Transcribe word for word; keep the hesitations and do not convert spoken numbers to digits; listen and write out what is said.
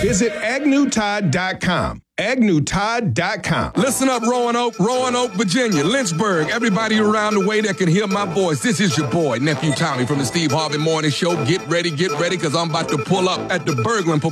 Visit agnew todd dot com. agnew todd dot com. Listen up, Roanoke, Roanoke, Virginia, Lynchburg, everybody around the way that can hear my voice. This is your boy, Nephew Tommy from the Steve Harvey Morning Show. Get ready, get ready, because I'm about to pull up at the Berglund